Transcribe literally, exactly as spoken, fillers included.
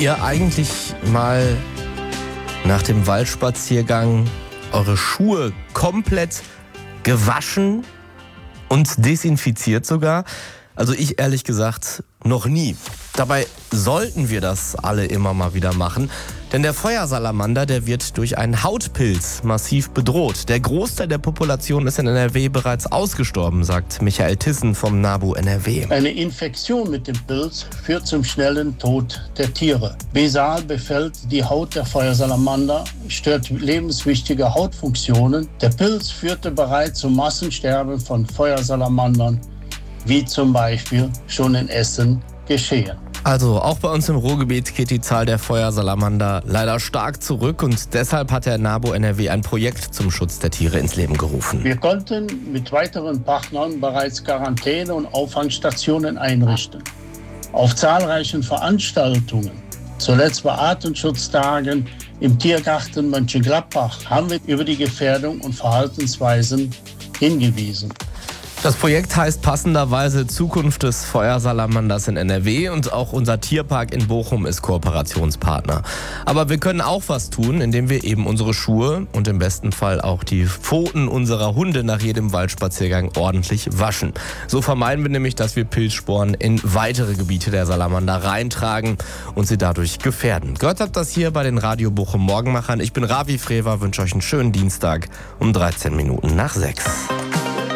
ihr eigentlich mal nach dem Waldspaziergang eure Schuhe komplett gewaschen und desinfiziert sogar? Also ich ehrlich gesagt noch nie. Dabei sollten wir das alle immer mal wieder machen, denn der Feuersalamander, der wird durch einen Hautpilz massiv bedroht. Der Großteil der Population ist in N R W bereits ausgestorben, sagt Michael Tissen vom NABU N R W. Eine Infektion mit dem Pilz führt zum schnellen Tod der Tiere. Basal befällt die Haut der Feuersalamander, stört lebenswichtige Hautfunktionen. Der Pilz führte bereits zum Massensterben von Feuersalamandern, wie zum Beispiel schon in Essen geschehen. Also auch bei uns im Ruhrgebiet geht die Zahl der Feuersalamander leider stark zurück und deshalb hat der NABU N R W ein Projekt zum Schutz der Tiere ins Leben gerufen. Wir konnten mit weiteren Partnern bereits Quarantäne- und Auffangstationen einrichten. Auf zahlreichen Veranstaltungen, zuletzt bei Artenschutztagen im Tiergarten Mönchengladbach, haben wir über die Gefährdung und Verhaltensweisen hingewiesen. Das Projekt heißt passenderweise Zukunft des Feuersalamanders in N R W und auch unser Tierpark in Bochum ist Kooperationspartner. Aber wir können auch was tun, indem wir eben unsere Schuhe und im besten Fall auch die Pfoten unserer Hunde nach jedem Waldspaziergang ordentlich waschen. So vermeiden wir nämlich, dass wir Pilzsporen in weitere Gebiete der Salamander reintragen und sie dadurch gefährden. Gehört habt das hier bei den Radio Bochum Morgenmachern. Ich bin Ravi Frewer, wünsche euch einen schönen Dienstag um dreizehn Minuten nach sechs.